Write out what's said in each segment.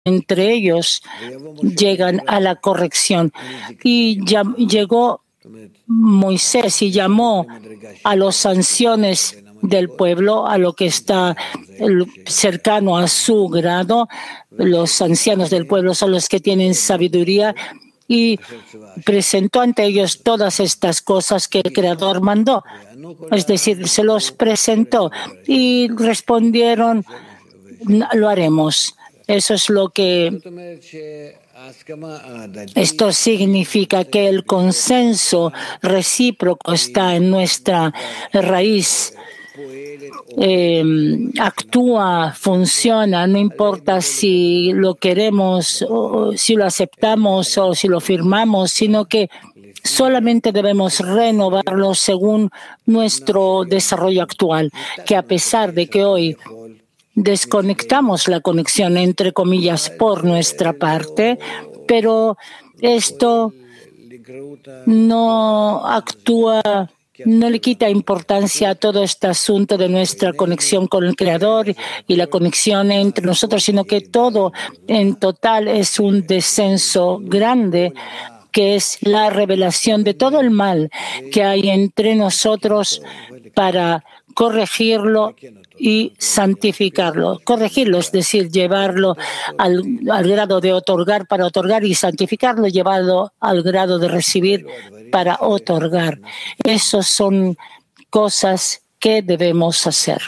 entre ellos llegan a la corrección. Y llegó Moisés y llamó a los ancianos del pueblo, a lo que está cercano a su grado. Los ancianos del pueblo son los que tienen sabiduría, y presentó ante ellos todas estas cosas que el Creador mandó. Es decir, se los presentó y respondieron: lo haremos. Eso es lo que esto significa, que el consenso recíproco está en nuestra raíz. Actúa, funciona, no importa si lo queremos, o si lo aceptamos o si lo firmamos, sino que solamente debemos renovarlo según nuestro desarrollo actual, que a pesar de que hoy desconectamos la conexión, entre comillas, por nuestra parte, pero esto no actúa, no le quita importancia a todo este asunto de nuestra conexión con el Creador y la conexión entre nosotros, sino que todo en total es un descenso grande, que es la revelación de todo el mal que hay entre nosotros para corregirlo y santificarlo. Corregirlo, es decir, llevarlo al grado de otorgar para otorgar, y santificarlo, llevarlo al grado de recibir para otorgar. Esas son cosas que debemos hacer.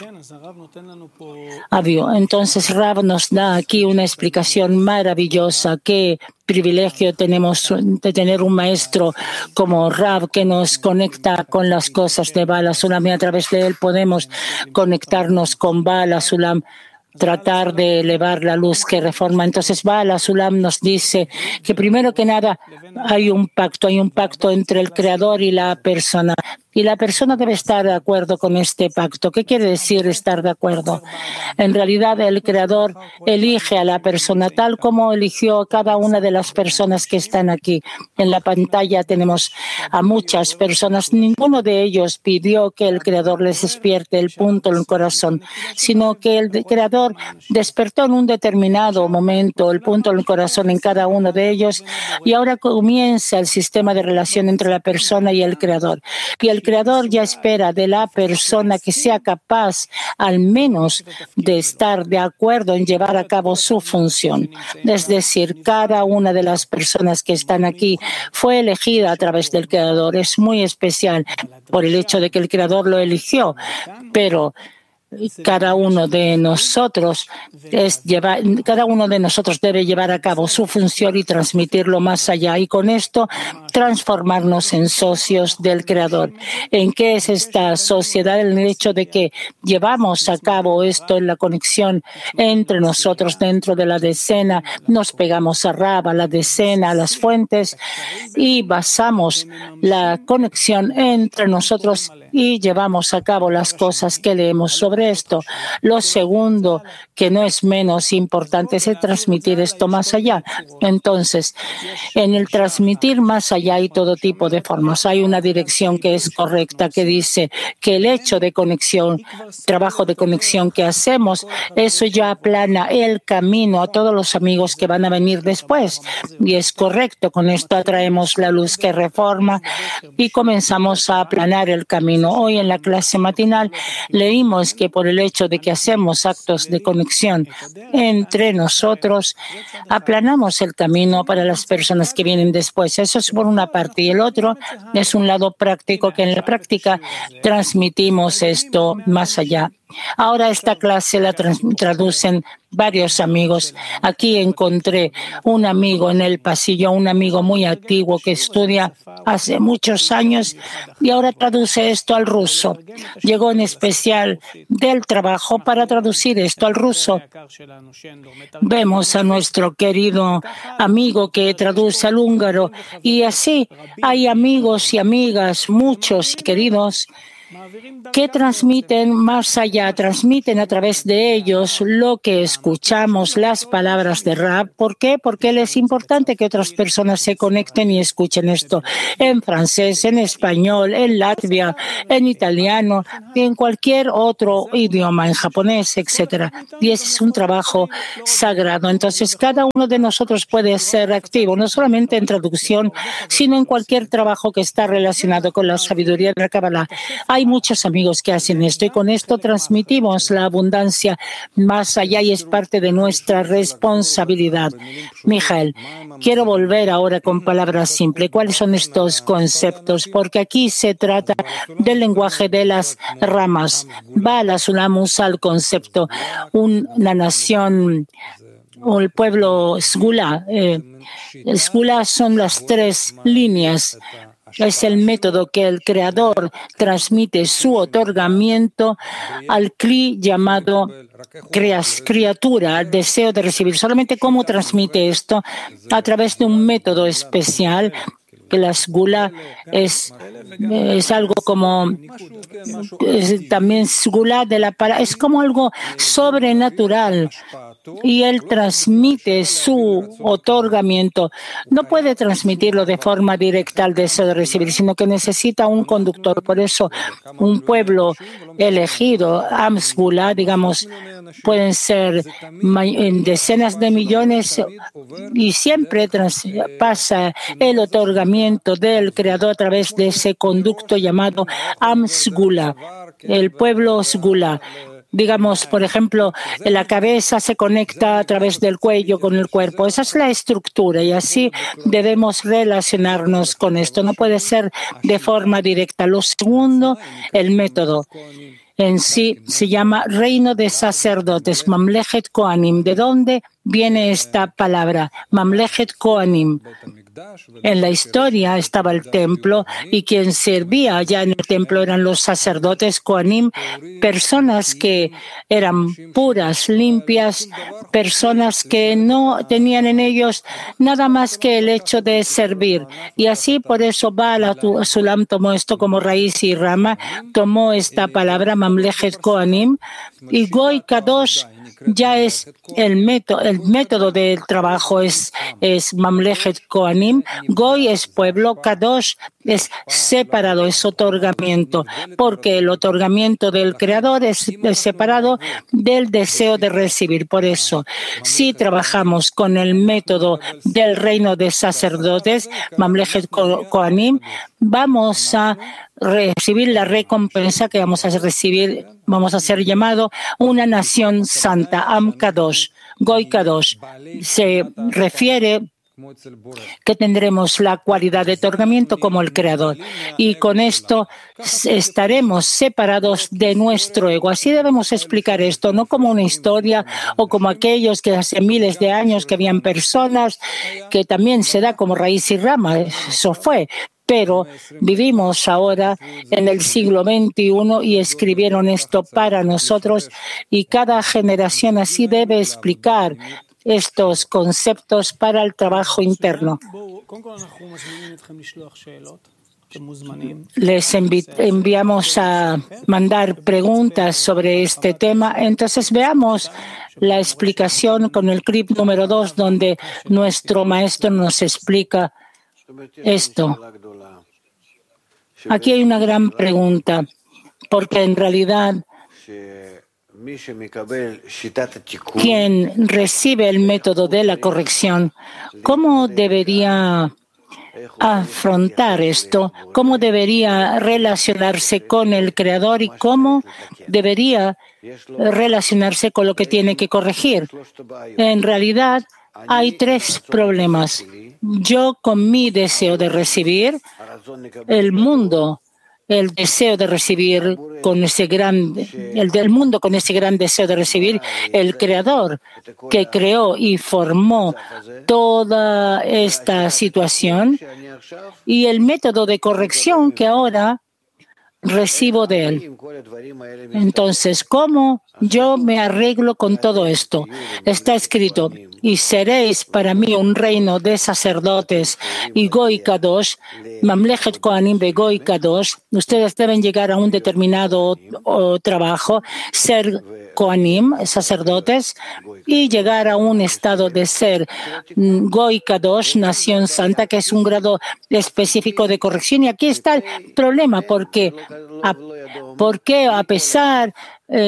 Entonces, Rav nos da aquí una explicación maravillosa. Qué privilegio tenemos de tener un maestro como Rav, que nos conecta con las cosas de Baal HaSulam, y a través de él podemos conectarnos con Baal HaSulam, tratar de elevar la luz que reforma. Entonces, Baal HaSulam nos dice que primero que nada hay un pacto entre el Creador y la persona. Y la persona debe estar de acuerdo con este pacto. ¿Qué quiere decir estar de acuerdo? En realidad, el Creador elige a la persona tal como eligió a cada una de las personas que están aquí. En la pantalla tenemos a muchas personas. Ninguno de ellos pidió que el Creador les despierte el punto en el corazón, sino que el Creador despertó en un determinado momento el punto en el corazón en cada uno de ellos, y ahora comienza el sistema de relación entre la persona y el Creador. Y el Creador ya espera de la persona que sea capaz al menos de estar de acuerdo en llevar a cabo su función. Es decir, cada una de las personas que están aquí fue elegida a través del Creador. Es muy especial por el hecho de que el Creador lo eligió, pero cada uno de nosotros debe llevar a cabo su función y transmitirlo más allá, y con esto transformarnos en socios del Creador. ¿En qué es esta sociedad? El hecho de que llevamos a cabo esto en la conexión entre nosotros dentro de la decena, nos pegamos a Rav, a la decena, a las fuentes, y basamos la conexión entre nosotros y llevamos a cabo las cosas que leemos sobre esto. Lo segundo, que no es menos importante, es el transmitir esto más allá. Entonces, en el transmitir más allá hay todo tipo de formas. Hay una dirección que es correcta, que dice que el hecho de conexión, trabajo de conexión que hacemos, eso ya aplana el camino a todos los amigos que van a venir después. Y es correcto, con esto atraemos la luz que reforma y comenzamos a aplanar el camino. Hoy en la clase matinal leímos que por el hecho de que hacemos actos de conexión entre nosotros, aplanamos el camino para las personas que vienen después. Eso es por una parte. Y el otro es un lado práctico, que en la práctica transmitimos esto más allá. Ahora esta clase la traducen varios amigos. Aquí encontré un amigo en el pasillo, un amigo muy antiguo que estudia hace muchos años y ahora traduce esto al ruso. Llegó en especial del trabajo para traducir esto al ruso. Vemos a nuestro querido amigo que traduce al húngaro, y así hay amigos y amigas, muchos queridos, que transmiten más allá, transmiten a través de ellos lo que escuchamos, las palabras de Rab. ¿Por qué? Porque él es importante que otras personas se conecten y escuchen esto en francés, en español, en latvia, en italiano, en cualquier otro idioma, en japonés, etcétera. Y ese es un trabajo sagrado. Entonces, cada uno de nosotros puede ser activo, no solamente en traducción, sino en cualquier trabajo que está relacionado con la sabiduría de la Kabbalah. Hay muchos amigos que hacen esto y con esto transmitimos la abundancia más allá y es parte de nuestra responsabilidad. Mijael, quiero volver ahora con palabras simples. ¿Cuáles son estos conceptos? Porque aquí se trata del lenguaje de las ramas. Bala Sulam usa el concepto una nación o el pueblo Sgula. Sgula son las tres líneas. Es el método que el Creador transmite su otorgamiento al Kli llamado criatura, al deseo de recibir. Solamente cómo transmite esto a través de un método especial, que la Sgula es algo como también Sgula de la palabra, es como algo sobrenatural. Y él transmite su otorgamiento. No puede transmitirlo de forma directa al deseo de recibir, sino que necesita un conductor. Por eso, un pueblo elegido, Amsgula, digamos, pueden ser en decenas de millones y siempre pasa el otorgamiento del Creador a través de ese conducto llamado Amsgula, el pueblo Sgula. Digamos, por ejemplo, la cabeza se conecta a través del cuello con el cuerpo. Esa es la estructura y así debemos relacionarnos con esto. No puede ser de forma directa. Lo segundo, el método. En sí se llama reino de sacerdotes, Mamlechet Kohanim. ¿De dónde viene esta palabra? Mamlechet Kohanim. En la historia estaba el templo y quien servía allá en el templo eran los sacerdotes Kohanim, personas que eran puras, limpias, personas que no tenían en ellos nada más que el hecho de servir. Y así por eso Bala Sulam tomó esto como raíz y rama, tomó esta palabra Mamlechet Kohanim y Goy Kadosh ya es el método del trabajo es Mamlechet Kohanim. Goy es pueblo, Kadosh es separado, es otorgamiento, porque el otorgamiento del Creador es separado del deseo de recibir. Por eso, si trabajamos con el método del reino de sacerdotes, Mamlechet Kohanim, vamos a recibir la recompensa que vamos a recibir, vamos a ser llamado una nación santa, Am Kadosh, Goy Kadosh. Se refiere que tendremos la cualidad de otorgamiento como el Creador. Y con esto estaremos separados de nuestro ego. Así debemos explicar esto, no como una historia o como aquellos que hace miles de años que habían personas que también se da como raíz y rama. Eso fue. Pero vivimos ahora en el siglo XXI y escribieron esto para nosotros y cada generación así debe explicar estos conceptos para el trabajo interno. Les enviamos a mandar preguntas sobre este tema. Entonces veamos la explicación con el clip número 2, donde nuestro maestro nos explica esto. Aquí hay una gran pregunta, porque en realidad quien recibe el método de la corrección, ¿cómo debería afrontar esto? ¿Cómo debería relacionarse con el Creador y cómo debería relacionarse con lo que tiene que corregir? En realidad, hay tres problemas. Yo con mi deseo de recibir, el mundo, el deseo de recibir con ese el del mundo con ese gran deseo de recibir, el Creador que creó y formó toda esta situación y el método de corrección que ahora recibo de él. Entonces, ¿cómo yo me arreglo con todo esto? Está escrito, y seréis para mí un reino de sacerdotes y Goy Kadosh, Mamlechet Kohanim be Goy Kadosh. Ustedes deben llegar a un determinado trabajo, ser Kohanim, sacerdotes, y llegar a un estado de ser Goy Kadosh, nación santa, que es un grado específico de corrección. Y aquí está el problema, porque a pesar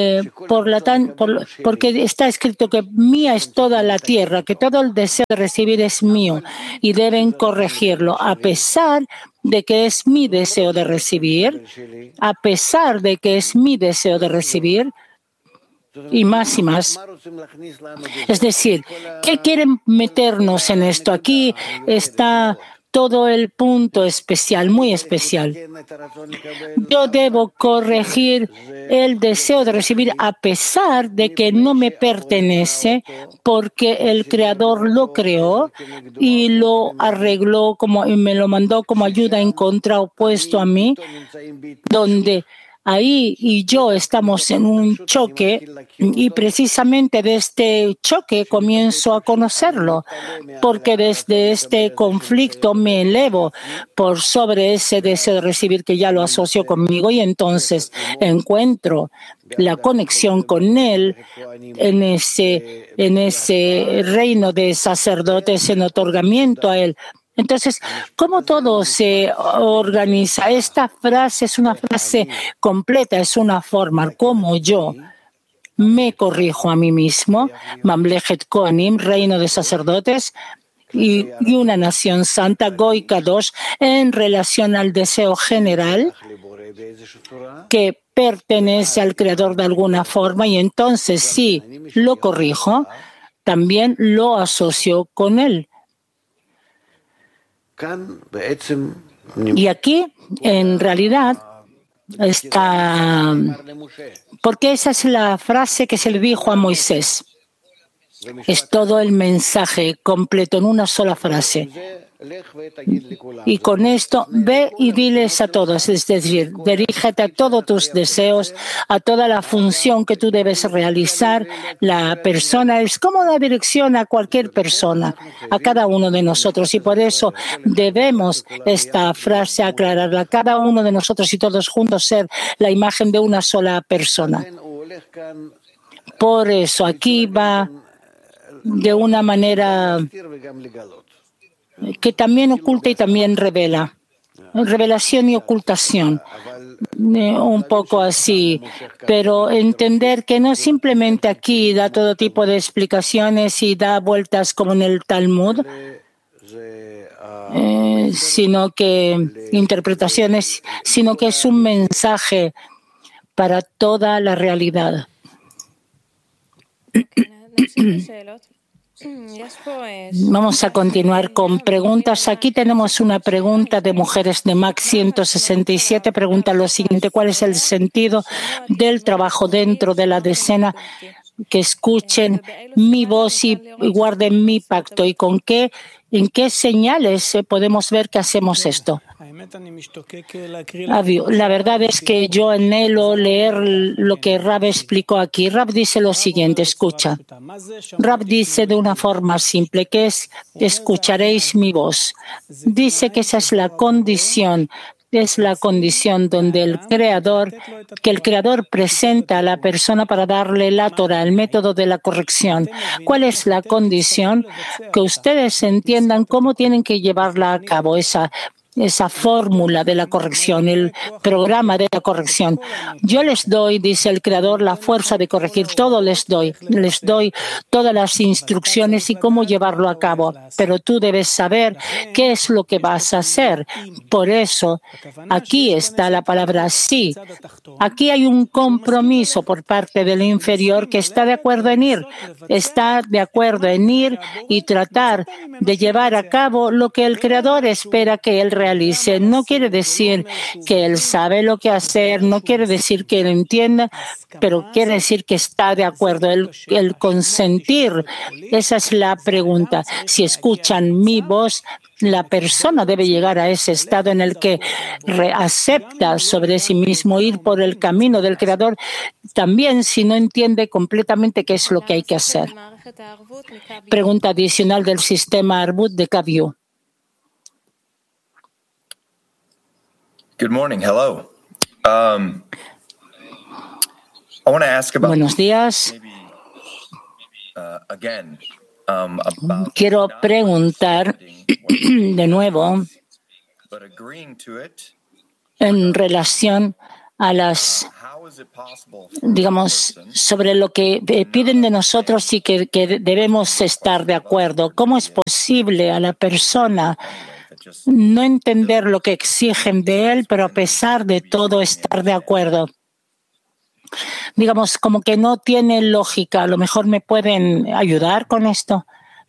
porque está escrito que mía es toda la tierra, que todo el deseo de recibir es mío y deben corregirlo, a pesar de que es mi deseo de recibir, a pesar de que es mi deseo de recibir, y más y más. Es decir, ¿qué quieren meternos en esto? Aquí está todo el punto especial, muy especial. Yo debo corregir el deseo de recibir a pesar de que no me pertenece, porque el Creador lo creó y lo arregló y me lo mandó como ayuda en contra opuesto a mí, donde ahí y yo estamos en un choque y precisamente de este choque comienzo a conocerlo, porque desde este conflicto me elevo por sobre ese deseo de recibir que ya lo asocio conmigo y entonces encuentro la conexión con Él en ese reino de sacerdotes, en otorgamiento a Él. Entonces, ¿cómo todo se organiza? Esta frase es una frase completa, es una forma, como yo me corrijo a mí mismo, Mamlechet Kohanim, reino de sacerdotes, y una nación santa, Goy Kadosh, en relación al deseo general que pertenece al Creador de alguna forma, y entonces si lo corrijo, también lo asocio con Él. Y aquí, en realidad, está, porque esa es la frase que se le dijo a Moisés. Es todo el mensaje completo en una sola frase. Y con esto, ve y diles a todos, es decir, dirígete a todos tus deseos, a toda la función que tú debes realizar. La persona es como una dirección a cualquier persona, a cada uno de nosotros. Y por eso debemos esta frase aclararla. Cada uno de nosotros y todos juntos ser la imagen de una sola persona. Por eso aquí va de una manera que también oculta y también revela. Revelación y ocultación. Un poco así. Pero entender que no simplemente aquí da todo tipo de explicaciones y da vueltas como en el Talmud, sino que interpretaciones, sino que es un mensaje para toda la realidad. Vamos a continuar con preguntas. Aquí tenemos una pregunta de mujeres de MAC 167. Pregunta lo siguiente: ¿cuál es el sentido del trabajo dentro de la decena? Que escuchen mi voz y guarden mi pacto. ¿Y en qué señales podemos ver que hacemos esto? La verdad es que yo anhelo leer lo que Rab explicó aquí. Rab dice lo siguiente, escucha. Rab dice de una forma simple que es: escucharéis mi voz. Dice que esa es la condición. Es la condición donde el Creador presenta a la persona para darle la Torah, el método de la corrección. ¿Cuál es la condición? Que ustedes entiendan cómo tienen que llevarla a cabo, esa fórmula de la corrección, el programa de la corrección. Yo les doy, dice el Creador, la fuerza de corregir. Todo les doy todas las instrucciones y cómo llevarlo a cabo. Pero tú debes saber qué es lo que vas a hacer. Por eso, aquí está la palabra sí. Aquí hay un compromiso por parte del inferior que está de acuerdo en ir. Está de acuerdo en ir y tratar de llevar a cabo lo que el Creador espera que él realice. No quiere decir que él sabe lo que hacer, no quiere decir que él entienda, pero quiere decir que está de acuerdo. El consentir, esa es la pregunta. Si escuchan mi voz, la persona debe llegar a ese estado en el que acepta sobre sí mismo ir por el camino del Creador, también si no entiende completamente qué es lo que hay que hacer. Pregunta adicional del sistema Arbut de CAVIU. Good morning. Hello. I want to ask about Buenos días. again about Quiero preguntar de nuevo but agreeing to it. en relación a las, How is it possible digamos, sobre lo que piden de nosotros y que debemos estar de acuerdo? ¿Cómo es posible a la persona no entender lo que exigen de él, pero a pesar de todo estar de acuerdo? Digamos, como que no tiene lógica. A lo mejor me pueden ayudar con esto.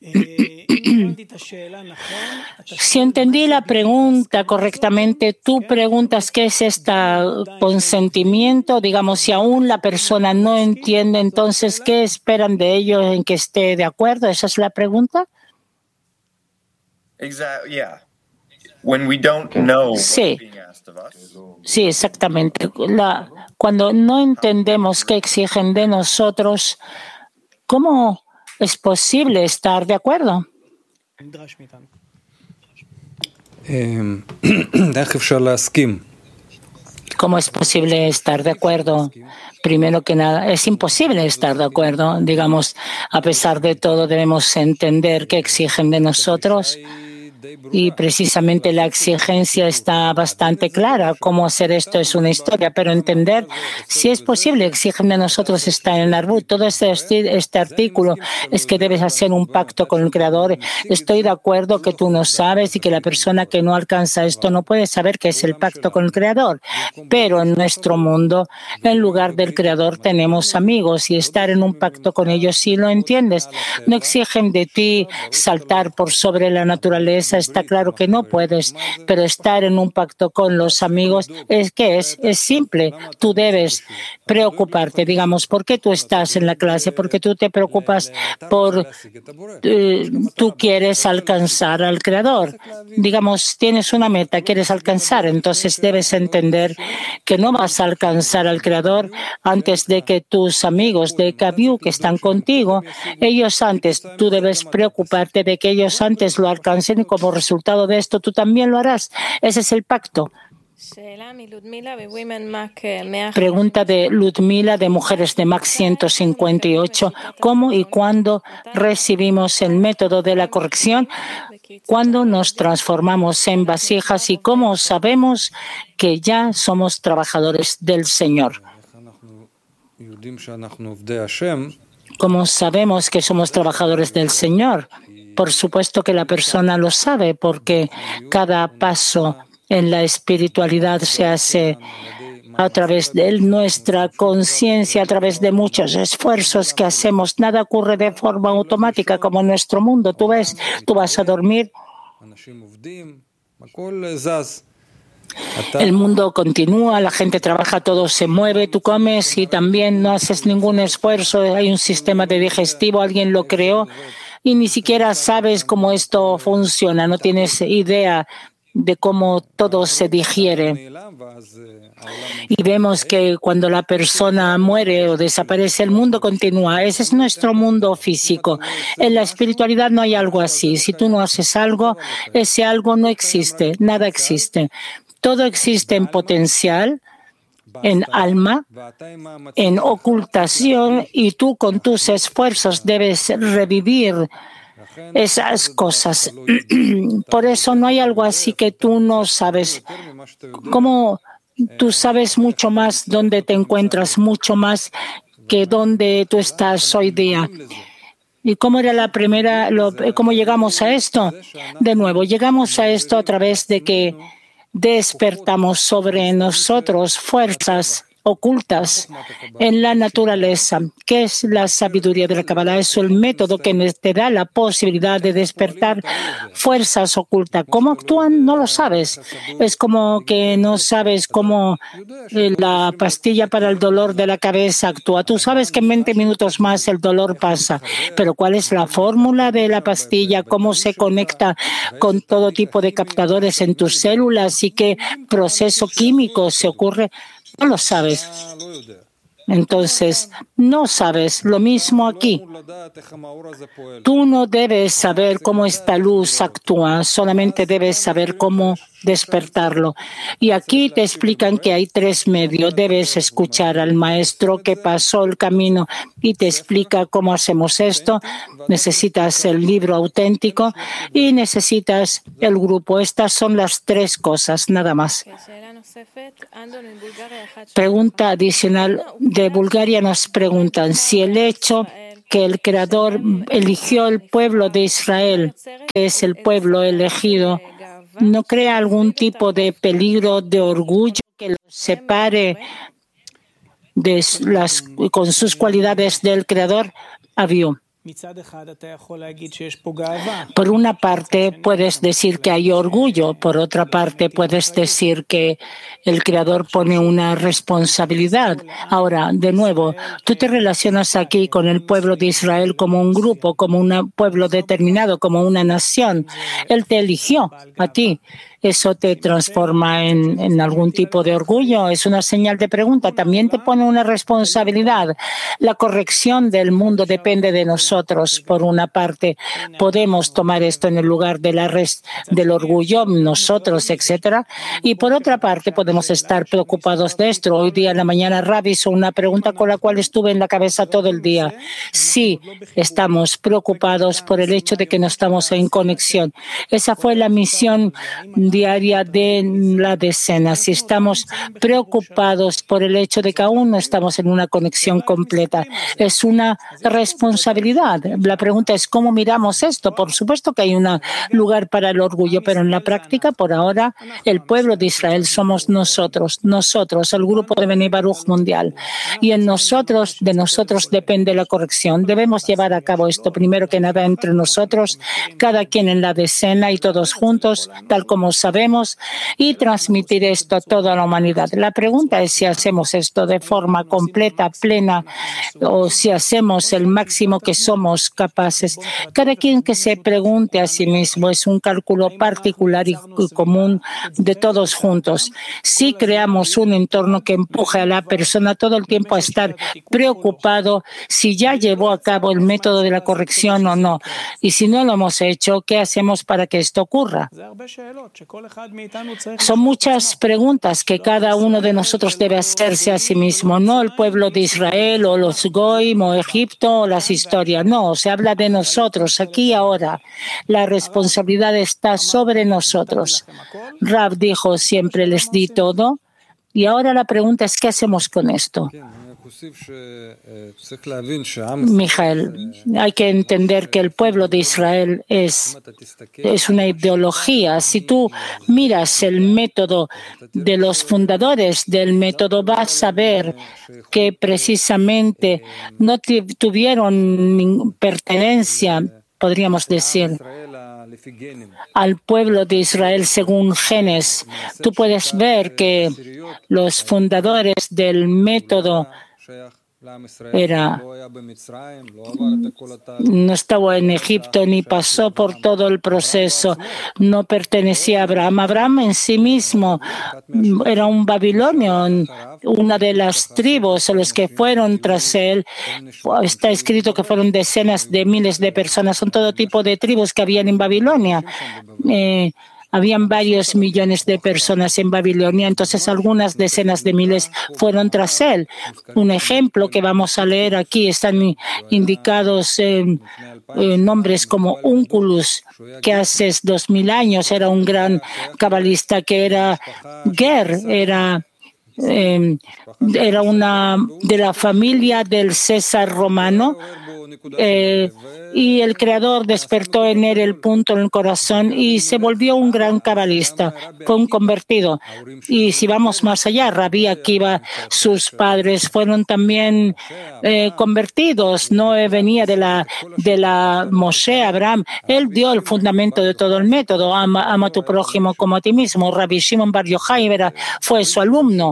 Si entendí la pregunta correctamente, tú preguntas qué es este consentimiento. Digamos, si aún la persona no entiende, entonces, ¿qué esperan de ellos en que esté de acuerdo? ¿Esa es la pregunta? Exactly. Yeah. When we don't know what's Sí. being asked of us, Sí, exactamente. Cuando no entendemos qué exigen de nosotros, ¿cómo es posible estar de acuerdo? ¿Cómo es posible estar de acuerdo? Primero que nada, es imposible estar de acuerdo. Digamos, a pesar de todo, debemos entender qué exigen de nosotros. Y precisamente la exigencia está bastante clara. Cómo hacer esto es una historia, pero entender si es posible, exigen de nosotros está en el Arbut. Todo este artículo es que debes hacer un pacto con el Creador. Estoy de acuerdo que tú no sabes y que la persona que no alcanza esto no puede saber qué es el pacto con el Creador. Pero en nuestro mundo, en lugar del Creador, tenemos amigos y estar en un pacto con ellos, si lo entiendes, no exigen de ti saltar por sobre la naturaleza. Está claro que no puedes, pero estar en un pacto con los amigos es simple. Tú debes preocuparte, digamos, ¿por qué tú estás en la clase? Porque tú te preocupas tú quieres alcanzar al Creador. Digamos, tienes una meta, quieres alcanzar, entonces debes entender que no vas a alcanzar al Creador antes de que tus amigos de CAVIU que están contigo, ellos antes, tú debes preocuparte de que ellos antes lo alcancen y como resultado de esto tú también lo harás. Ese es el pacto. Pregunta de Ludmila de Mujeres de Max 158. ¿Cómo y cuándo recibimos el método de la corrección? ¿Cuándo nos transformamos en vasijas y cómo sabemos que ya somos trabajadores del Señor? ¿Cómo sabemos que somos trabajadores del Señor? Por supuesto que la persona lo sabe porque cada paso en la espiritualidad se hace a través de nuestra conciencia, a través de muchos esfuerzos que hacemos. Nada ocurre de forma automática como en nuestro mundo. Tú ves, tú vas a dormir. El mundo continúa, la gente trabaja, todo se mueve, tú comes y también no haces ningún esfuerzo. Hay un sistema de digestivo, alguien lo creó y ni siquiera sabes cómo esto funciona, no tienes idea de cómo todo se digiere. Y vemos que cuando la persona muere o desaparece, el mundo continúa. Ese es nuestro mundo físico. En la espiritualidad no hay algo así. Si tú no haces algo, ese algo no existe, nada existe. Todo existe en potencial, en alma, en ocultación, y tú con tus esfuerzos debes revivir esas cosas. Por eso no hay algo así que tú no sabes. Como tú sabes mucho más dónde te encuentras, mucho más que dónde tú estás hoy día. ¿Y cómo era la primera, cómo llegamos a esto? De nuevo, llegamos a esto a través de que despertamos sobre nosotros fuerzas ocultas en la naturaleza. ¿Qué es la sabiduría de la Kabbalah? Es el método que te da la posibilidad de despertar fuerzas ocultas. ¿Cómo actúan? No lo sabes. Es como que no sabes cómo la pastilla para el dolor de la cabeza actúa. Tú sabes que en 20 minutos más el dolor pasa, pero ¿cuál es la fórmula de la pastilla? ¿Cómo se conecta con todo tipo de captadores en tus células y qué proceso químico se ocurre? No lo sabes. Entonces, no sabes. Lo mismo aquí. Tú no debes saber cómo esta luz actúa, solamente debes saber cómo despertarlo. Y aquí te explican que hay 3 medios. Debes escuchar al maestro que pasó el camino y te explica cómo hacemos esto. Necesitas el libro auténtico y necesitas el grupo. Estas son las 3 cosas, nada más. Pregunta adicional de Bulgaria nos preguntan si el hecho que el Creador eligió el pueblo de Israel, que es el pueblo elegido, ¿no crea algún tipo de peligro de orgullo que los separe con sus cualidades del Creador? Aviú. Por una parte, puedes decir que hay orgullo, por otra parte, puedes decir que el Creador pone una responsabilidad. Ahora, de nuevo, tú te relacionas aquí con el pueblo de Israel como un grupo, como un pueblo determinado, como una nación. Él te eligió a ti. ¿Eso te transforma en algún tipo de orgullo? Es una señal de pregunta. También te pone una responsabilidad. La corrección del mundo depende de nosotros. Por una parte, podemos tomar esto en el lugar del orgullo, nosotros, etcétera. Y por otra parte, podemos estar preocupados de esto. Hoy día en la mañana, Rabbi hizo una pregunta con la cual estuve en la cabeza todo el día. Sí, estamos preocupados por el hecho de que no estamos en conexión. Esa fue la misión diaria de la decena. Si estamos preocupados por el hecho de que aún no estamos en una conexión completa, es una responsabilidad. La pregunta es cómo miramos esto. Por supuesto que hay un lugar para el orgullo, pero en la práctica, por ahora, el pueblo de Israel somos nosotros, el grupo de Bnei Baruch mundial. Y de nosotros depende la corrección. Debemos llevar a cabo esto primero que nada entre nosotros, cada quien en la decena y todos juntos, tal como sabemos, y transmitir esto a toda la humanidad. La pregunta es si hacemos esto de forma completa, plena, o si hacemos el máximo que somos capaces. Cada quien que se pregunte a sí mismo, es un cálculo particular y común de todos juntos. Si creamos un entorno que empuje a la persona todo el tiempo a estar preocupado si ya llevó a cabo el método de la corrección o no, y si no lo hemos hecho, ¿qué hacemos para que esto ocurra? Son muchas preguntas que cada uno de nosotros debe hacerse a sí mismo, no el pueblo de Israel o los Goim o Egipto o las historias. No, se habla de nosotros aquí y ahora. La responsabilidad está sobre nosotros. Rab dijo, siempre les di todo. Y ahora la pregunta es, ¿qué hacemos con esto? Mijael, hay que entender que el pueblo de Israel es una ideología. Si tú miras el método de los fundadores del método, vas a ver que precisamente no tuvieron pertenencia, podríamos decir, al pueblo de Israel según genes. Tú puedes ver que los fundadores del método no estaba en Egipto ni pasó por todo el proceso, no pertenecía a Abraham. Abraham en sí mismo era un babilonio, una de las tribus a los que fueron tras él. Está escrito que fueron decenas de miles de personas, son todo tipo de tribus que habían en Babilonia. Habían varios millones de personas en Babilonia, entonces algunas decenas de miles fueron tras él. Un ejemplo que vamos a leer aquí, están indicados nombres como Onkelos, que hace 2000 años era un gran cabalista, que era Ger, era una de la familia del César romano. Y el Creador despertó en él el punto en el corazón y se volvió un gran cabalista, fue un convertido. Y si vamos más allá, Rabbi Akiva, sus padres fueron también convertidos. No venía de la Moshe, Abraham. Él dio el fundamento de todo el método. Ama a tu prójimo como a ti mismo. Rabbi Shimon Bar Yochai fue su alumno.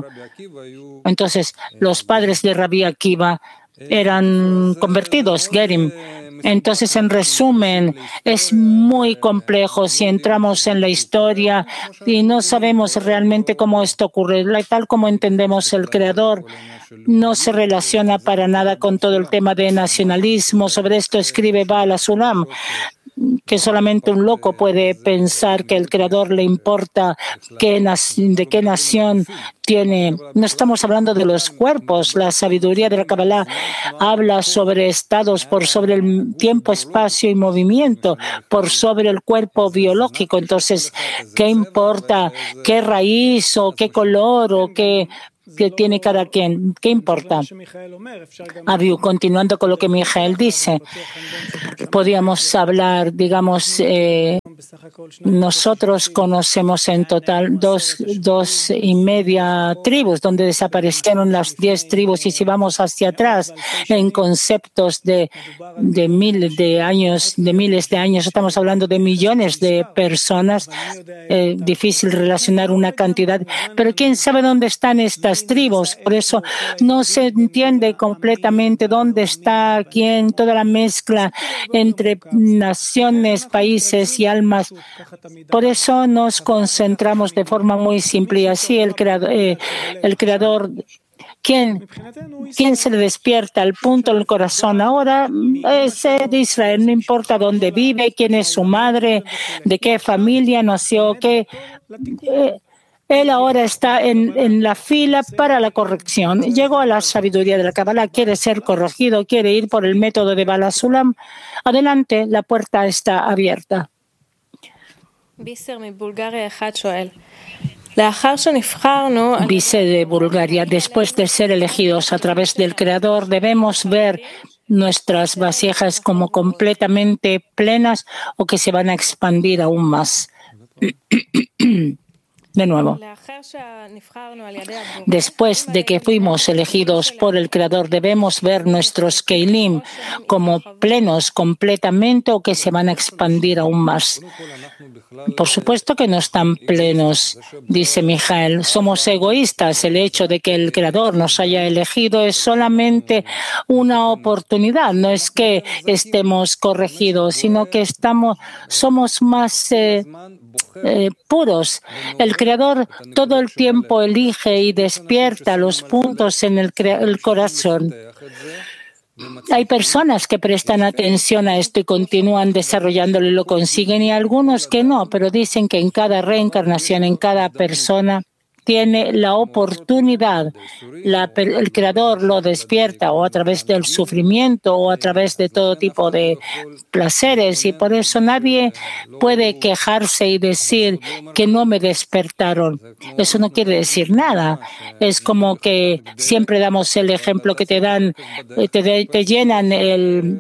Entonces, los padres de Rabbi Akiva eran convertidos, Gerim. Entonces, en resumen, es muy complejo si entramos en la historia y no sabemos realmente cómo esto ocurre. Tal como entendemos el Creador, no se relaciona para nada con todo el tema de nacionalismo. Sobre esto escribe Baal HaSulam, que solamente un loco puede pensar que el Creador le importa de qué nación tiene. No estamos hablando de los cuerpos. La sabiduría de la Kabbalah habla sobre estados por sobre el tiempo, espacio y movimiento, por sobre el cuerpo biológico. Entonces, ¿qué importa qué raíz o qué color o qué tiene cada quien? ¿Qué importa? Aviu, continuando con lo que Mijael dice, podíamos hablar, digamos, nosotros conocemos en total dos y media tribus, donde desaparecieron las 10 tribus, y si vamos hacia atrás en conceptos de miles de años, estamos hablando de millones de personas, difícil relacionar una cantidad, pero quién sabe dónde están estas tribus. Por eso no se entiende completamente dónde está quién, toda la mezcla entre naciones, países y almas. Por eso nos concentramos de forma muy simple, y así el Creador, ¿quién se le despierta al punto del corazón ahora? Es de Israel, no importa dónde vive, quién es su madre, de qué familia nació, él ahora está en la fila para la corrección. Llegó a la sabiduría de la Kabbalah, quiere ser corregido, quiere ir por el método de Baal HaSulam. Adelante, la puerta está abierta. Dice de Bulgaria, después de ser elegidos a través del Creador, debemos ver nuestras vasijas como completamente plenas o que se van a expandir aún más. De nuevo, después de que fuimos elegidos por el Creador, debemos ver nuestros Keilim como plenos completamente o que se van a expandir aún más. Por supuesto que no están plenos, dice Mijael. Somos egoístas. El hecho de que el Creador nos haya elegido es solamente una oportunidad. No es que estemos corregidos, sino que somos más puros. El Creador todo el tiempo elige y despierta los puntos en el corazón. Hay personas que prestan atención a esto y continúan desarrollándolo y lo consiguen, y algunos que no, pero dicen que en cada reencarnación, en cada persona, tiene la oportunidad. El Creador lo despierta o a través del sufrimiento o a través de todo tipo de placeres, y por eso nadie puede quejarse y decir que no me despertaron. Eso no quiere decir nada. Es como que siempre damos el ejemplo que te dan, te llenan el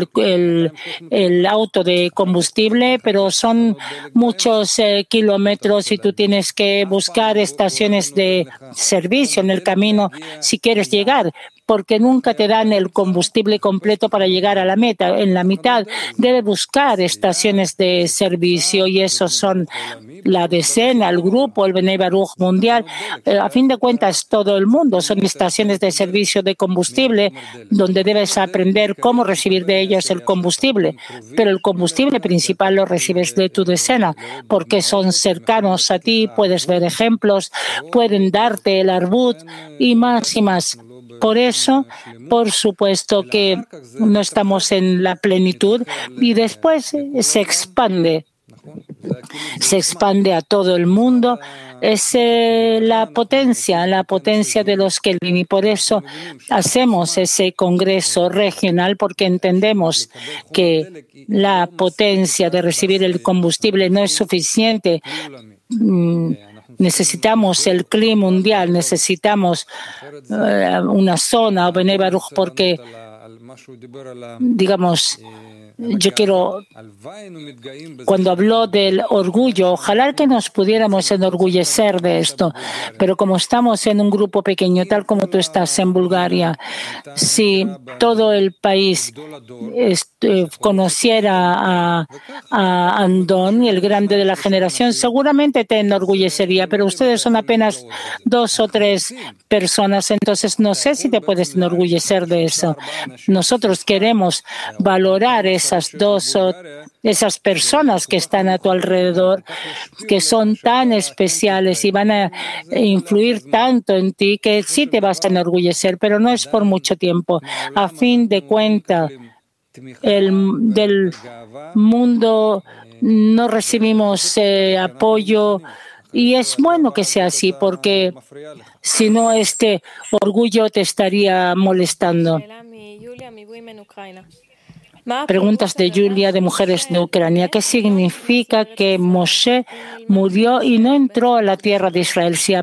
auto de combustible, pero son muchos kilómetros y tú tienes que buscar estaciones de servicio en el camino si quieres llegar, porque nunca te dan el combustible completo para llegar a la meta. En la mitad debe buscar estaciones de servicio, y esos son la decena, el grupo, el Bnei Baruch mundial. A fin de cuentas, todo el mundo son estaciones de servicio de combustible donde debes aprender cómo recibir de ellas el combustible. Pero el combustible principal lo recibes de tu decena, porque son cercanos a ti, puedes ver ejemplos, pueden darte el arbut y más y más. Por eso, por supuesto que no estamos en la plenitud, y después se expande a todo el mundo. Es la potencia de los Kelim, y por eso hacemos ese congreso regional, porque entendemos que la potencia de recibir el combustible no es suficiente. Necesitamos el clima mundial, necesitamos una zona, Bnei Baruch, porque, digamos, cuando habló del orgullo, ojalá que nos pudiéramos enorgullecer de esto, pero como estamos en un grupo pequeño, tal como tú estás en Bulgaria, si todo el país conociera a Andón, el grande de la generación, seguramente te enorgullecería, pero ustedes son apenas 2 o 3 personas, entonces no sé si te puedes enorgullecer de eso. nosotros queremos valorar esas personas que están a tu alrededor, que son tan especiales y van a influir tanto en ti que sí te vas a enorgullecer, pero no es por mucho tiempo. A fin de cuentas, del mundo no recibimos apoyo. Y es bueno que sea así, porque si no, este orgullo te estaría molestando. Preguntas de Julia, de Mujeres de Ucrania. ¿Qué significa que Moshe murió y no entró a la tierra de Israel? Si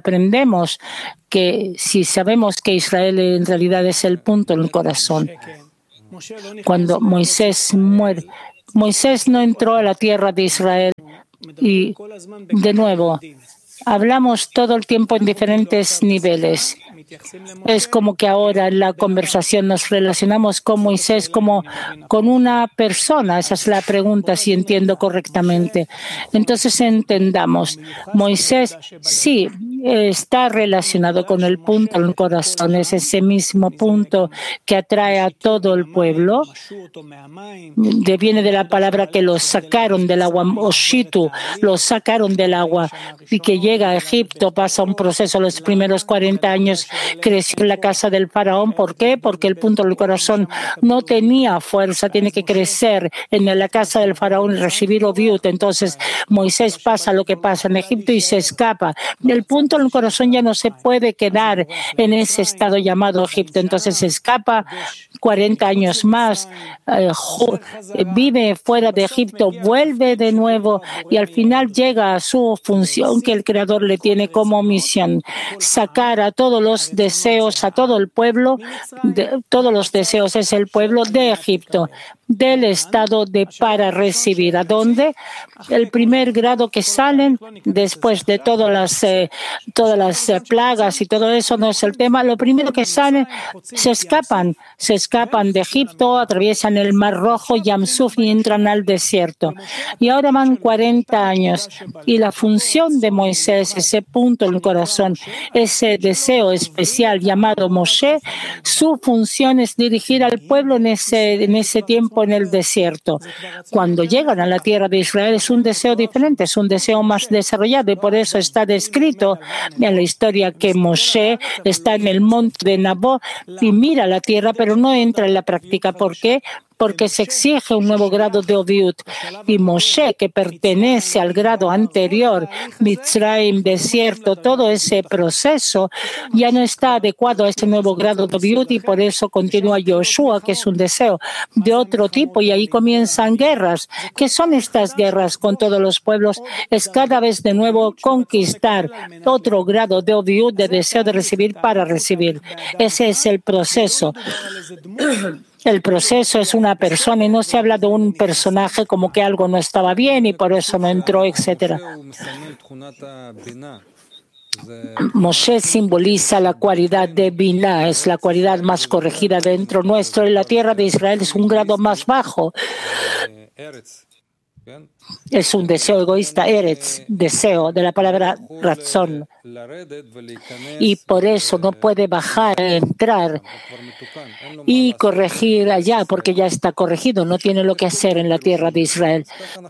sabemos que Israel en realidad es el punto en el corazón. Cuando Moisés muere, Moisés no entró a la tierra de Israel. Y, de nuevo, hablamos todo el tiempo en diferentes niveles. Es como que ahora en la conversación nos relacionamos con Moisés como con una persona. Esa es la pregunta, si entiendo correctamente. Entonces entendamos, Moisés sí está relacionado con el punto en el corazón. Es ese mismo punto que atrae a todo el pueblo. Viene de la palabra que los sacaron del agua, Oshitu, los sacaron del agua, y que llega a Egipto, pasa un proceso los primeros 40 años, creció en la casa del faraón. ¿Por qué? Porque el punto del corazón no tenía fuerza, tiene que crecer en la casa del faraón y recibir obiut. Entonces Moisés pasa lo que pasa en Egipto y se escapa. El punto del corazón ya no se puede quedar en ese estado llamado Egipto. Entonces se escapa 40 años más, vive fuera de Egipto, vuelve de nuevo y al final llega a su función que el Creador le tiene como misión: sacar a todos los deseos, a todo el pueblo, todos los deseos es el pueblo de Egipto, del estado de para recibir. ¿A dónde? El primer grado que salen después de todas las plagas y todo eso no es el tema. Lo primero que salen, se escapan de Egipto, atraviesan el Mar Rojo, Yamsuf, y entran al desierto. Y ahora van 40 años. Y la función de Moisés, ese punto en el corazón, ese deseo especial llamado Moshe, su función es dirigir al pueblo en ese tiempo en el desierto. Cuando llegan a la tierra de Israel es un deseo diferente, es un deseo más desarrollado, y por eso está descrito en la historia que Moshe está en el monte de Nabó y mira la tierra, pero no entra en la práctica. ¿Por qué? Porque se exige un nuevo grado de Obiut. Y Moshe, que pertenece al grado anterior, Mitzrayim, desierto, todo ese proceso ya no está adecuado a ese nuevo grado de Obiut, y por eso continúa Yoshua, que es un deseo de otro tipo, y ahí comienzan guerras. ¿Qué son estas guerras con todos los pueblos? Es cada vez de nuevo conquistar otro grado de Obiut, de deseo de recibir para recibir. Ese es el proceso. El proceso es una persona y no se habla de un personaje como que algo no estaba bien y por eso no entró, etc. Moshe simboliza la cualidad de Binah, es la cualidad más corregida dentro nuestro, y la tierra de Israel es un grado más bajo. Es un deseo egoísta, eretz, deseo, de la palabra razón. Y por eso no puede bajar, entrar y corregir allá, porque ya está corregido, no tiene lo que hacer en la tierra de Israel.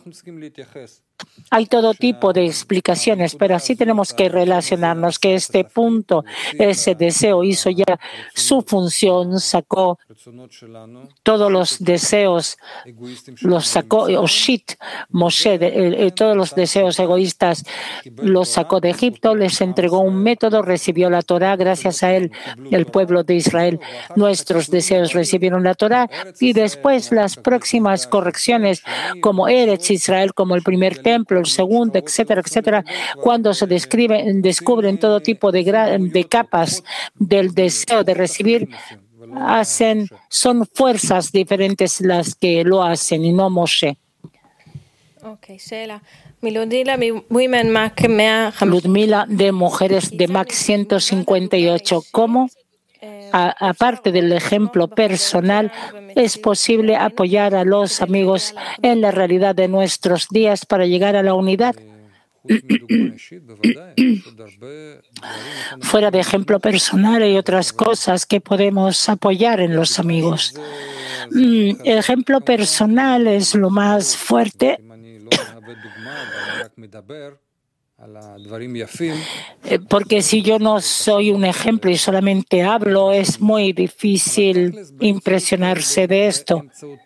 Hay todo tipo de explicaciones, pero así tenemos que relacionarnos, que este punto, ese deseo hizo ya su función, sacó todos los deseos, los sacó, Oshit, Moshe, todos los deseos egoístas los sacó de Egipto, les entregó un método, recibió la Torá, gracias a él, el pueblo de Israel, nuestros deseos recibieron la Torá, y después las próximas correcciones, como Eretz Israel, como el primer templo, el segundo, etcétera, etcétera, cuando se descubren todo tipo de capas del deseo de recibir, son fuerzas diferentes las que lo hacen y no Moshe. Ludmila, de Mujeres de Mac 158. ¿Cómo, aparte del ejemplo personal, es posible apoyar a los amigos en la realidad de nuestros días para llegar a la unidad? Fuera de ejemplo personal hay otras cosas que podemos apoyar en los amigos. El ejemplo personal es lo más fuerte. Porque si yo no soy un ejemplo y solamente hablo, es muy difícil impresionarse de esto.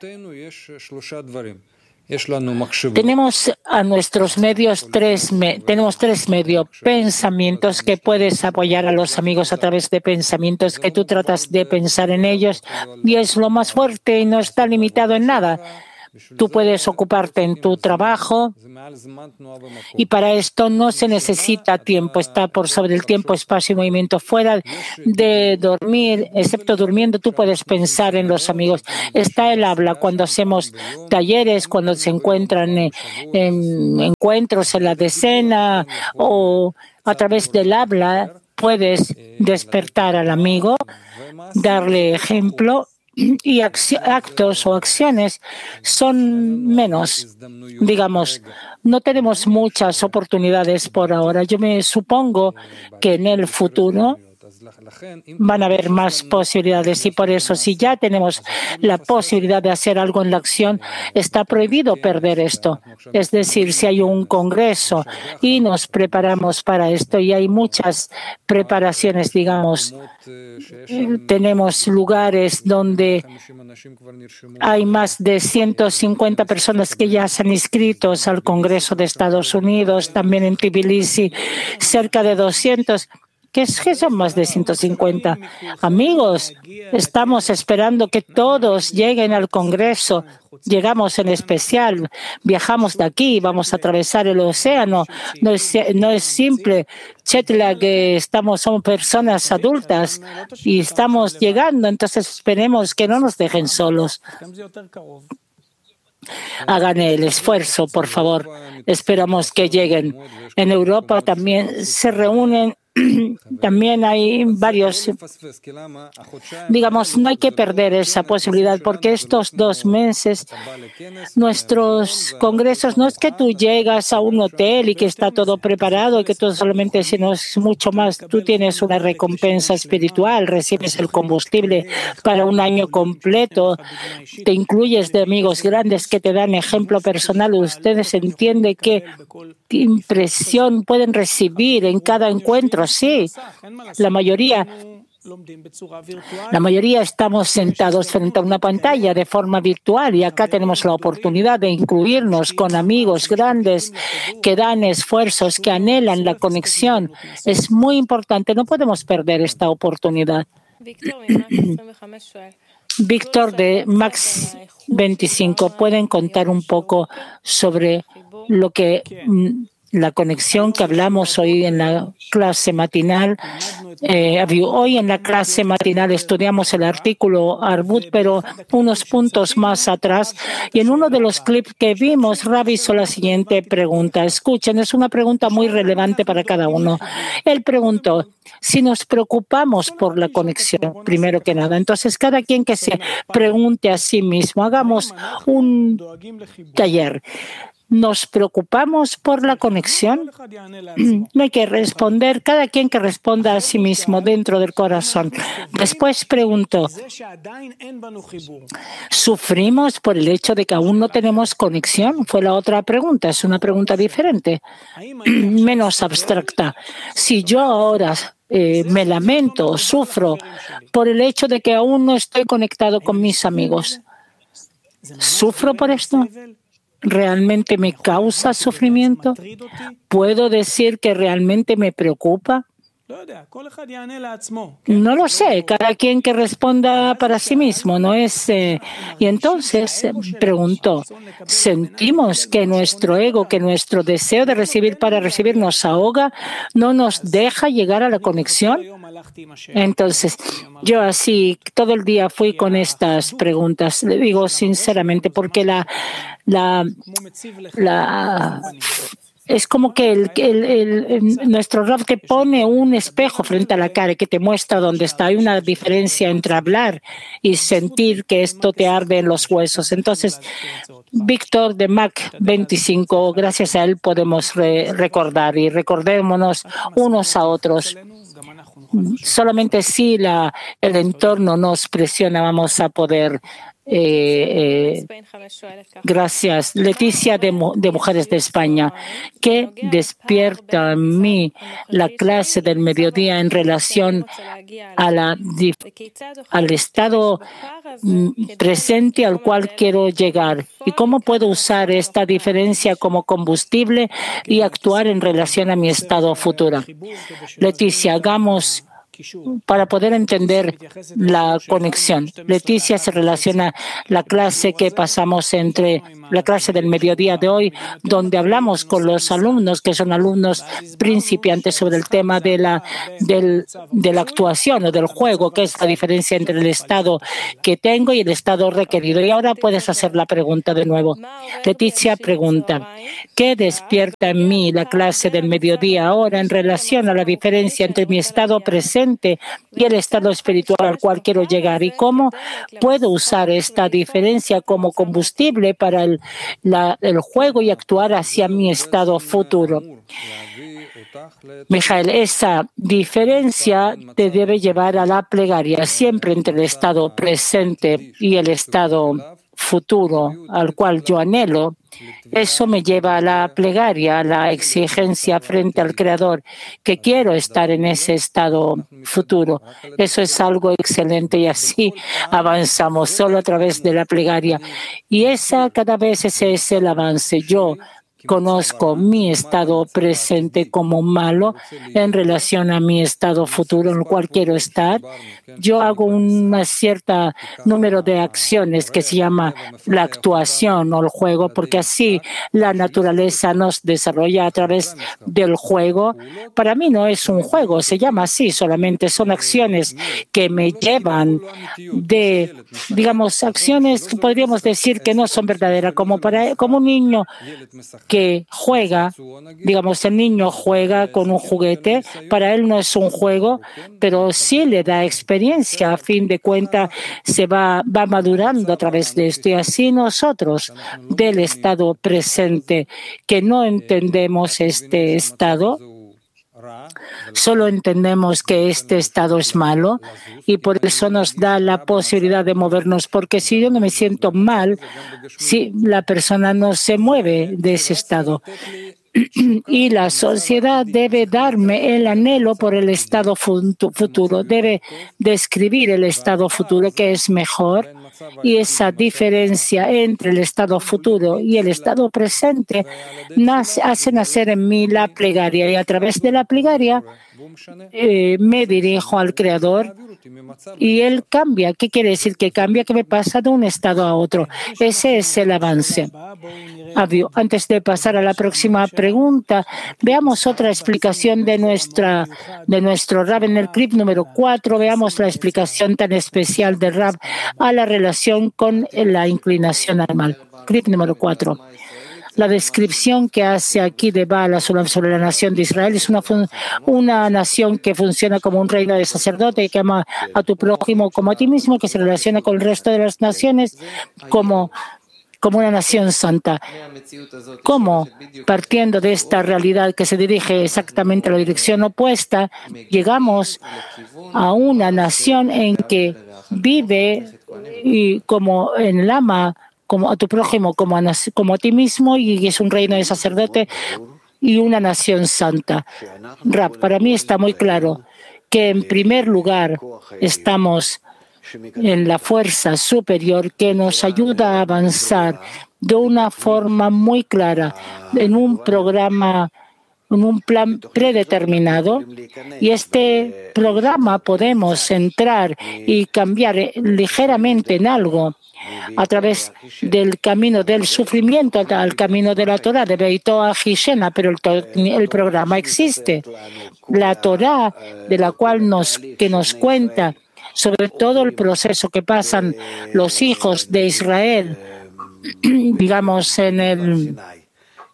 Tenemos a nuestros medios tenemos tres medios. Pensamientos que puedes apoyar a los amigos a través de pensamientos que tú tratas de pensar en ellos y es lo más fuerte y no está limitado en nada. Tú puedes ocuparte en tu trabajo y para esto no se necesita tiempo. Está por sobre el tiempo, espacio y movimiento. Fuera de dormir, excepto durmiendo, tú puedes pensar en los amigos. Está el habla cuando hacemos talleres, cuando se encuentran en encuentros en la decena o a través del habla. Puedes despertar al amigo, darle ejemplo. Y actos o acciones son menos. Digamos, no tenemos muchas oportunidades por ahora. Yo me supongo que en el futuro van a haber más posibilidades y por eso si ya tenemos la posibilidad de hacer algo en la acción, está prohibido perder esto. Es decir, si hay un congreso y nos preparamos para esto y hay muchas preparaciones, digamos, tenemos lugares donde hay más de 150 personas que ya se han inscrito al Congreso de Estados Unidos, también en Tbilisi, cerca de 200. ¿Qué son más de 150? Amigos, estamos esperando que todos lleguen al Congreso. Llegamos en especial, viajamos de aquí, vamos a atravesar el océano. No es simple. Chetla, que somos personas adultas y estamos llegando, entonces esperemos que no nos dejen solos. Hagan el esfuerzo, por favor. Esperamos que lleguen. En Europa también se reúnen. También hay varios, digamos, no hay que perder esa posibilidad porque estos 2 meses, nuestros congresos, no es que tú llegas a un hotel y que está todo preparado y que todo solamente, sino es mucho más. Tú tienes una recompensa espiritual, recibes el combustible para un año completo, te incluyes de amigos grandes que te dan ejemplo personal. Ustedes entienden qué impresión pueden recibir en cada encuentro. Sí, la mayoría estamos sentados frente a una pantalla de forma virtual y acá tenemos la oportunidad de incluirnos con amigos grandes que dan esfuerzos, que anhelan la conexión. Es muy importante, no podemos perder esta oportunidad. Víctor de Max 25, ¿pueden contar un poco sobre lo que la conexión que hablamos hoy en la clase matinal? Hoy en la clase matinal estudiamos el artículo Arbut, pero unos puntos más atrás. Y en uno de los clips que vimos, Ravi hizo la siguiente pregunta. Escuchen, es una pregunta muy relevante para cada uno. Él preguntó, si nos preocupamos por la conexión, primero que nada, entonces cada quien que se pregunte a sí mismo, hagamos un taller. ¿Nos preocupamos por la conexión? No hay que responder, cada quien que responda a sí mismo dentro del corazón. Después preguntó, ¿sufrimos por el hecho de que aún no tenemos conexión? Fue la otra pregunta, es una pregunta diferente, menos abstracta. Si yo ahora me lamento, sufro por el hecho de que aún no estoy conectado con mis amigos, ¿sufro por esto? ¿Realmente me causa sufrimiento? ¿Puedo decir que realmente me preocupa? No lo sé, cada quien que responda para sí mismo, ¿no es? Y entonces preguntó, ¿sentimos que nuestro ego, que nuestro deseo de recibir para recibir nos ahoga, no nos deja llegar a la conexión? Entonces, yo así todo el día fui con estas preguntas, le digo sinceramente, porque Es como que nuestro Rav te pone un espejo frente a la cara que te muestra dónde está. Hay una diferencia entre hablar y sentir que esto te arde en los huesos. Entonces, Víctor de Mac 25, gracias a él podemos recordar y recordémonos unos a otros. Solamente si el entorno nos presiona vamos a poder. Gracias. Leticia de Mujeres de España. ¿Qué despierta en mí la clase del mediodía en relación al estado presente al cual quiero llegar? ¿Y cómo puedo usar esta diferencia como combustible y actuar en relación a mi estado futuro? Leticia, hagamos para poder entender la conexión. Leticia se relaciona la clase que pasamos entre la clase del mediodía de hoy, donde hablamos con los alumnos, que son alumnos principiantes, sobre el tema de la actuación o del juego, que es la diferencia entre el estado que tengo y el estado requerido. Y ahora puedes hacer la pregunta de nuevo. Leticia pregunta, ¿qué despierta en mí la clase del mediodía ahora en relación a la diferencia entre mi estado presente y el estado espiritual al cual quiero llegar? ¿Y cómo puedo usar esta diferencia como combustible para el juego y actuar hacia mi estado futuro? Mijael, esa diferencia te debe llevar a la plegaria, siempre entre el estado presente y el estado futuro al cual yo anhelo. Eso me lleva a la plegaria, a la exigencia frente al Creador, que quiero estar en ese estado futuro. Eso es algo excelente y así avanzamos solo a través de la plegaria. Y cada vez ese es el avance. Yo conozco mi estado presente como malo en relación a mi estado futuro en el cual quiero estar. Yo hago un cierto número de acciones que se llama la actuación o el juego, porque así la naturaleza nos desarrolla a través del juego. Para mí no es un juego, se llama así, solamente son acciones que me llevan digamos, acciones que podríamos decir que no son verdaderas, como un niño que juega, digamos, el niño juega con un juguete, para él no es un juego, pero sí le da experiencia, a fin de cuentas se va madurando a través de esto. Y así nosotros, del estado presente, que no entendemos este estado, solo entendemos que este estado es malo y por eso nos da la posibilidad de movernos, porque si yo no me siento mal, si la persona no se mueve de ese estado. Y la sociedad debe darme el anhelo por el estado futuro, debe describir el estado futuro que es mejor. Y esa diferencia entre el estado futuro y el estado presente hace nacer en mí la plegaria. Y a través de la plegaria me dirijo al Creador y Él cambia. ¿Qué quiere decir que cambia? Que me pasa de un estado a otro. Ese es el avance. Antes de pasar a la próxima pregunta, veamos otra explicación de nuestro Rab en el clip número 4. Veamos la explicación tan especial del Rab a la relación con la inclinación animal. Clip número 4. La descripción que hace aquí de Bala sobre la nación de Israel es una nación que funciona como un reino de sacerdote, que ama a tu prójimo como a ti mismo, que se relaciona con el resto de las naciones como una nación santa. ¿Cómo, partiendo de esta realidad que se dirige exactamente a la dirección opuesta, llegamos a una nación en que vive y como en el ama como a tu prójimo, como a ti mismo, y es un reino de sacerdote y una nación santa? Rab, para mí está muy claro que en primer lugar estamos en la fuerza superior que nos ayuda a avanzar de una forma muy clara en un programa, en un plan predeterminado, y este programa podemos entrar y cambiar ligeramente en algo a través del camino del sufrimiento al camino de la Torah, de Beitoa Hishena, pero el programa existe. La Torah, de la cual que nos cuenta sobre todo el proceso que pasan los hijos de Israel, digamos, en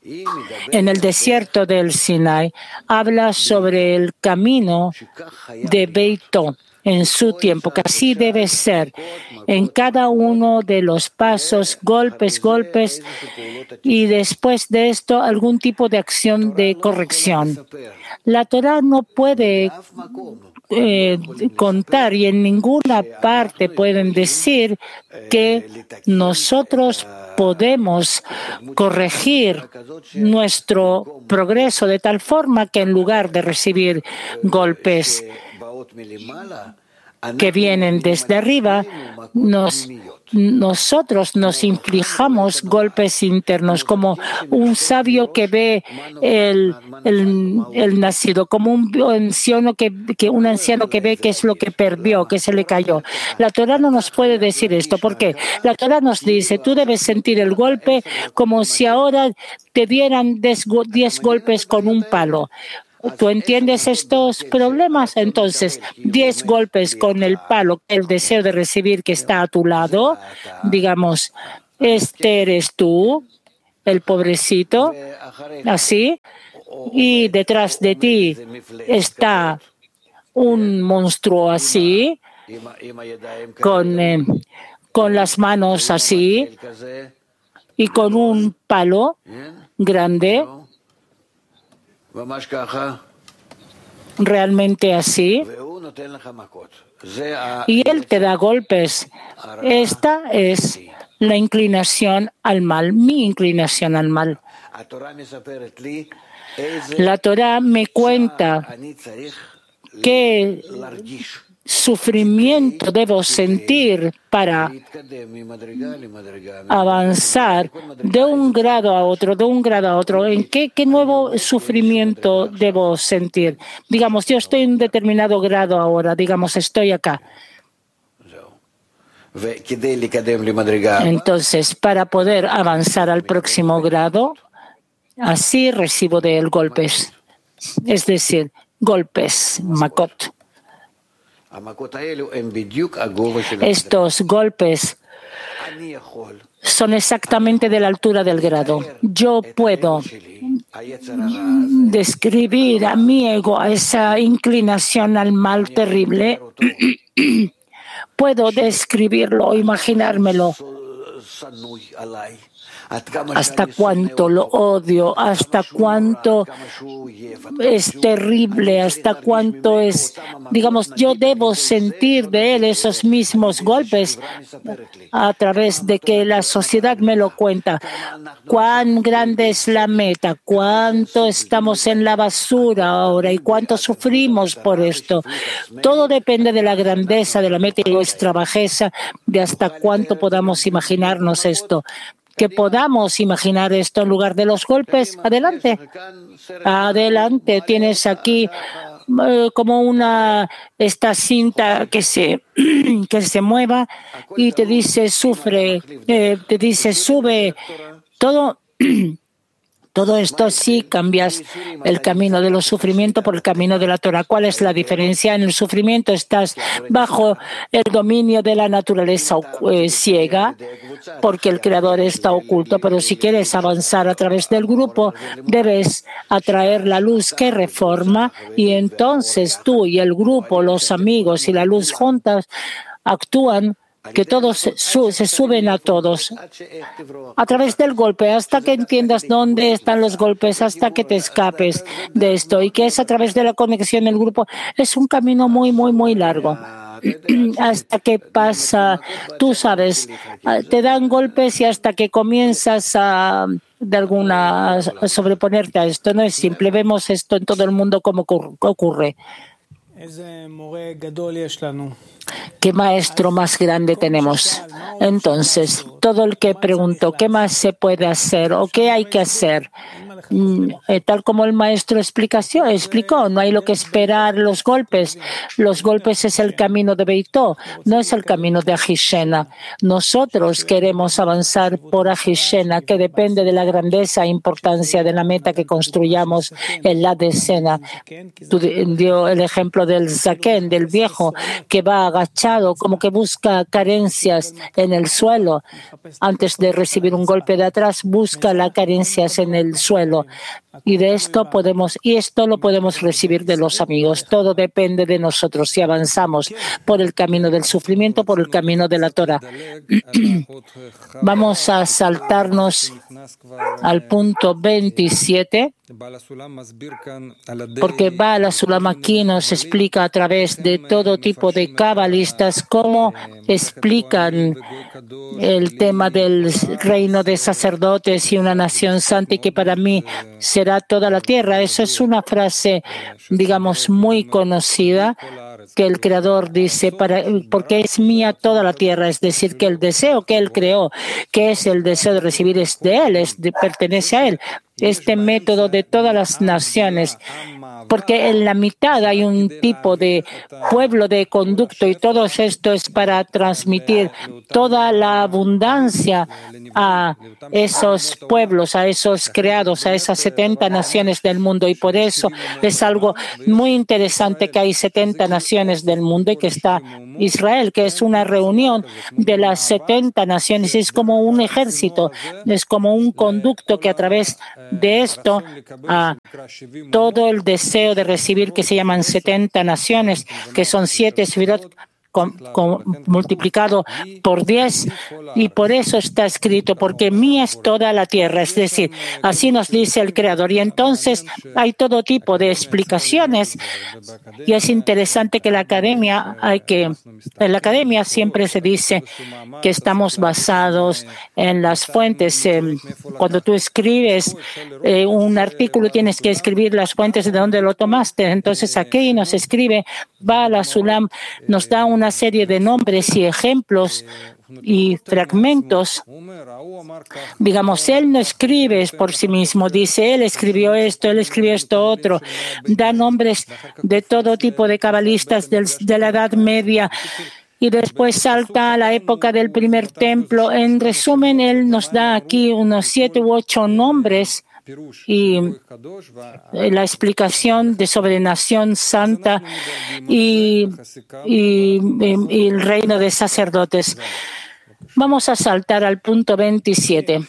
en el desierto del Sinai, habla sobre el camino de Beitó en su tiempo, que así debe ser en cada uno de los pasos, golpes, y después de esto algún tipo de acción de corrección. La Torá no puede contar y en ninguna parte pueden decir que nosotros podemos corregir nuestro progreso de tal forma que en lugar de recibir golpes que vienen desde arriba, nosotros nos inflijamos golpes internos, como un sabio que ve el nacido, como un anciano que ve qué es lo que perdió, que se le cayó. La Torá no nos puede decir esto, porque la Torá nos dice, tú debes sentir el golpe como si ahora te dieran 10 golpes con un palo. ¿Tú entiendes estos problemas? Entonces, 10 golpes con el palo, el deseo de recibir que está a tu lado, digamos, este eres tú, el pobrecito, así, y detrás de ti está un monstruo así, con las manos así, y con un palo grande, realmente así, y él te da golpes. Esta es la inclinación al mal, mi inclinación al mal. La Torá me cuenta qué sufrimiento debo sentir para avanzar de un grado a otro, ¿En qué nuevo sufrimiento debo sentir? Digamos, yo estoy en un determinado grado ahora, digamos, estoy acá. Entonces, para poder avanzar al próximo grado, así recibo de él golpes, es decir, golpes, makot. Estos golpes son exactamente de la altura del grado. Yo puedo describir a mi ego, a esa inclinación al mal terrible. Puedo describirlo, imaginármelo. Hasta cuánto lo odio, hasta cuánto es terrible, hasta cuánto es, digamos, yo debo sentir de él esos mismos golpes a través de que la sociedad me lo cuenta. Cuán grande es la meta, cuánto estamos en la basura ahora y cuánto sufrimos por esto. Todo depende de la grandeza de la meta y nuestra bajeza, de hasta cuánto podamos imaginarnos esto. Que podamos imaginar esto en lugar de los golpes. Adelante. Adelante. Tienes aquí como esta cinta que se mueva y te dice sufre, te dice sube. Todo esto sí cambias el camino de los sufrimientos por el camino de la Torah. ¿Cuál es la diferencia? En el sufrimiento estás bajo el dominio de la naturaleza ciega, porque el Creador está oculto, pero si quieres avanzar a través del grupo, debes atraer la luz que reforma y entonces tú y el grupo, los amigos y la luz juntas actúan que todos se suben a todos a través del golpe hasta que entiendas dónde están los golpes, hasta que te escapes de esto y que es a través de la conexión del grupo. Es un camino muy, muy, muy largo. Hasta que pasa, tú sabes, te dan golpes y hasta que comienzas a sobreponerte a esto. No es simple. Vemos esto en todo el mundo como ocurre. ¿Qué maestro más grande tenemos? Entonces, todo el que preguntó qué más se puede hacer o qué hay que hacer, tal como el maestro explicó, no hay lo que esperar los golpes. Los golpes es el camino de Beitó, no es el camino de Ajishena. Nosotros queremos avanzar por Ajishena, que depende de la grandeza e importancia de la meta que construyamos en la decena. Tú dio el ejemplo del zaken, del viejo, que va agachado, como que busca carencias en el suelo. Antes de recibir un golpe de atrás, busca las carencias en el suelo. Y de esto esto lo podemos recibir de los amigos. Todo depende de nosotros si avanzamos por el camino del sufrimiento, por el camino de la Torah. Vamos a saltarnos al punto 27, porque Baal HaSulam aquí nos explica a través de todo tipo de cabalistas cómo explican el tema del reino de sacerdotes y una nación santa, y que para mí será toda la tierra. Eso es una frase, digamos, muy conocida, que el Creador dice, porque es mía toda la tierra, es decir, que el deseo que Él creó, que es el deseo de recibir, es de Él, pertenece a Él. Este método de todas las naciones, porque en la mitad hay un tipo de pueblo de conducto, y todo esto es para transmitir toda la abundancia a esos pueblos, a esos creados, a esas 70 naciones del mundo. Y por eso es algo muy interesante que hay 70 naciones del mundo y que está Israel, que es una reunión de las 70 naciones. Es como un ejército, es como un conducto que a través de esto, a todo el deseo de recibir, que se llaman 70 naciones, que son 7 sefirot multiplicado por 10, y por eso está escrito, porque mía es toda la tierra, es decir, así nos dice el Creador. Y entonces hay todo tipo de explicaciones, y es interesante que en la academia siempre se dice que estamos basados en las fuentes. Cuando tú escribes un artículo, tienes que escribir las fuentes de donde lo tomaste. Entonces aquí nos escribe Baal HaSulam, nos da una serie de nombres y ejemplos y fragmentos. Digamos, él no escribe por sí mismo, dice, él escribió esto otro, da nombres de todo tipo de cabalistas de la Edad Media, y después salta a la época del primer templo. En resumen, él nos da aquí unos 7 u 8 nombres y la explicación sobre nación santa y el reino de sacerdotes. Vamos a saltar al punto 27.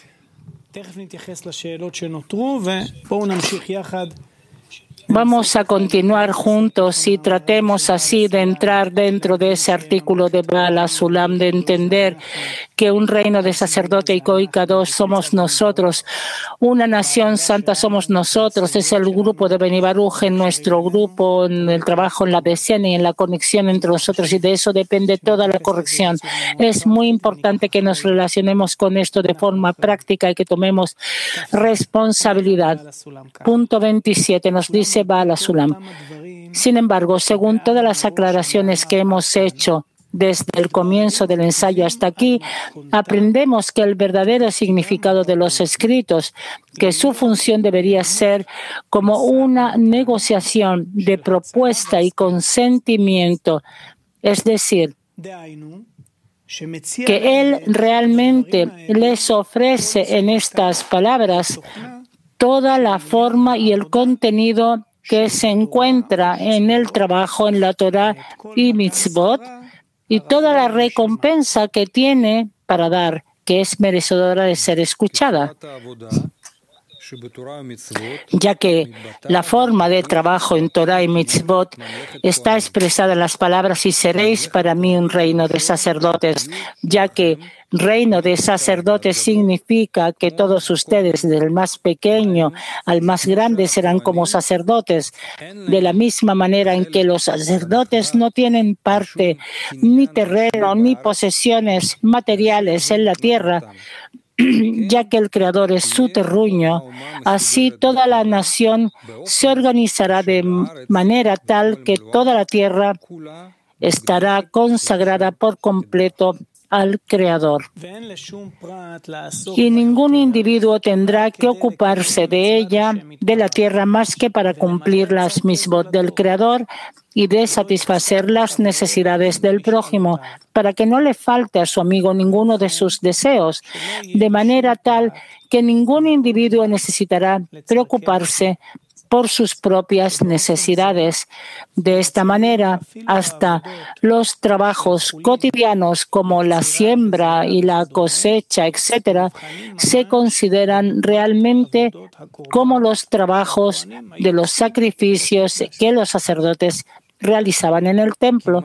Vamos a continuar juntos y tratemos así de entrar dentro de ese artículo de Baal HaSulam, de entender que un reino de sacerdote y Koikadosh somos nosotros, una nación santa somos nosotros, es el grupo de Beni Baruch, en nuestro grupo, en el trabajo, en la decena y en la conexión entre nosotros, y de eso depende toda la corrección. Es muy importante que nos relacionemos con esto de forma práctica y que tomemos responsabilidad. Punto 27 nos dice Baal HaSulam. Sin embargo, según todas las aclaraciones que hemos hecho desde el comienzo del ensayo hasta aquí, aprendemos que el verdadero significado de los escritos, que su función debería ser como una negociación de propuesta y consentimiento, es decir, que Él realmente les ofrece en estas palabras toda la forma y el contenido que se encuentra en el trabajo en la Torah y mitzvot, y toda la recompensa que tiene para dar, que es merecedora de ser escuchada, ya que la forma de trabajo en Torah y mitzvot está expresada en las palabras: y seréis para mí un reino de sacerdotes, ya que reino de sacerdotes significa que todos ustedes, desde el más pequeño al más grande, serán como sacerdotes, de la misma manera en que los sacerdotes no tienen parte, ni terreno, ni posesiones materiales en la tierra, ya que el Creador es su terruño. Así toda la nación se organizará de manera tal que toda la tierra estará consagrada por completo al Creador. Y ningún individuo tendrá que ocuparse de ella, de la tierra, más que para cumplir las mitzvot del Creador y de satisfacer las necesidades del prójimo, para que no le falte a su amigo ninguno de sus deseos, de manera tal que ningún individuo necesitará preocuparse por sus propias necesidades. De esta manera, hasta los trabajos cotidianos como la siembra y la cosecha, etc., se consideran realmente como los trabajos de los sacrificios que los sacerdotes realizaban en el templo.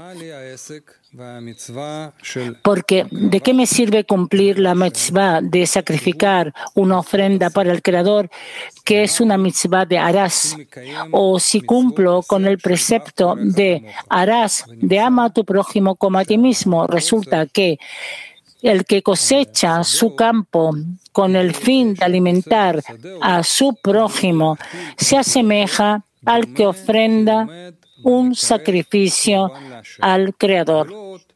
Porque, ¿de qué me sirve cumplir la mitzvah de sacrificar una ofrenda para el Creador, que es una mitzvah de harás? O si cumplo con el precepto de harás, de ama a tu prójimo como a ti mismo, resulta que el que cosecha su campo con el fin de alimentar a su prójimo se asemeja al que ofrenda un sacrificio al Creador.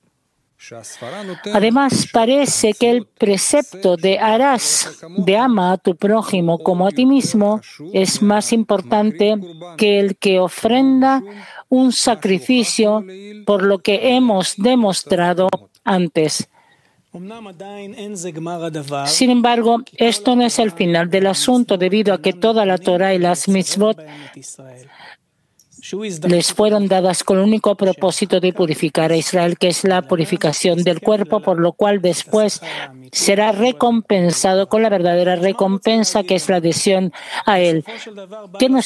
Además, parece que el precepto de harás, de ama a tu prójimo como a ti mismo, es más importante que el que ofrenda un sacrificio, por lo que hemos demostrado antes. Sin embargo, esto no es el final del asunto, debido a que toda la Torah y las mitzvot les fueron dadas con el único propósito de purificar a Israel, que es la purificación del cuerpo, por lo cual después será recompensado con la verdadera recompensa, que es la adhesión a él. ¿Qué nos